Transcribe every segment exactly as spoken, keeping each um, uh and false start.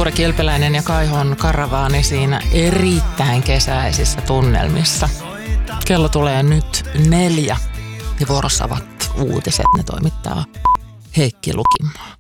Tuure Kilpeläinen ja Kaihon karavaani siinä erittäin kesäisissä tunnelmissa. Kello tulee nyt neljä ja vuorossa ovat uutiset. Ne toimittaa Heikki Lukimaa.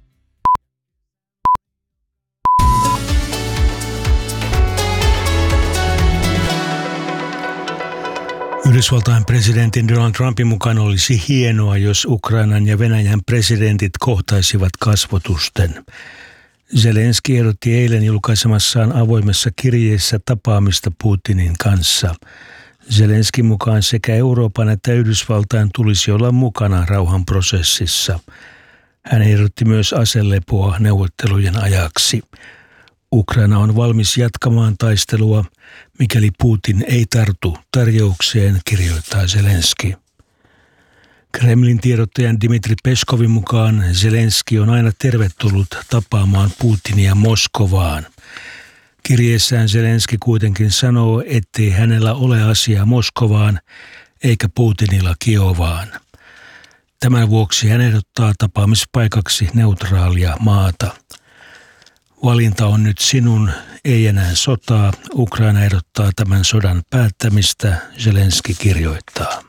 Yhdysvaltain presidentin Donald Trumpin mukaan olisi hienoa, jos Ukrainan ja Venäjän presidentit kohtaisivat kasvotusten. Zelenski ehdotti eilen julkaisemassaan avoimessa kirjeessä tapaamista Putinin kanssa. Zelenskin mukaan sekä Euroopan että Yhdysvaltain tulisi olla mukana rauhanprosessissa. Hän ehdotti myös aselepoa neuvottelujen ajaksi. Ukraina on valmis jatkamaan taistelua, mikäli Putin ei tartu tarjoukseen, kirjoittaa Zelenski. Kremlin tiedottajan Dmitri Peskovin mukaan Zelenski on aina tervetullut tapaamaan Putinia Moskovaan. Kirjeessään Zelenski kuitenkin sanoo, ettei hänellä ole asiaa Moskovaan eikä Putinilla Kiovaan. Tämän vuoksi hän ehdottaa tapaamispaikaksi neutraalia maata. Valinta on nyt sinun, ei enää sotaa. Ukraina ehdottaa tämän sodan päättämistä, Zelenski kirjoittaa.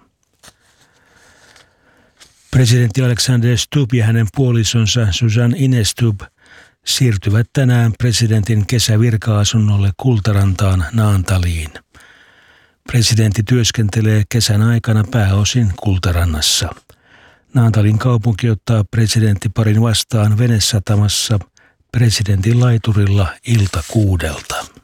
Presidentti Alexander Stubb ja hänen puolisonsa Susan Inestub siirtyvät tänään presidentin kesävirka-asunnolle Kultarantaan Naantaliin. Presidentti työskentelee kesän aikana pääosin Kultarannassa. Naantalin kaupunki ottaa presidenttiparin vastaan venesatamassa presidentin laiturilla ilta kuudelta.